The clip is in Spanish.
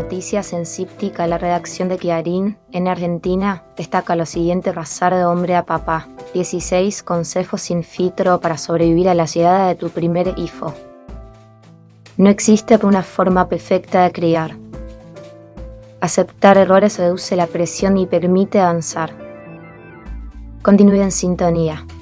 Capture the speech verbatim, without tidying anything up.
Noticias en Cíptica, la redacción de Clarín, en Argentina, destaca lo siguiente: pasar de hombre a papá. dieciséis consejos in vitro para sobrevivir a la llegada de tu primer hijo. No existe una forma perfecta de criar. Aceptar errores reduce la presión y permite avanzar. Continúe en sintonía.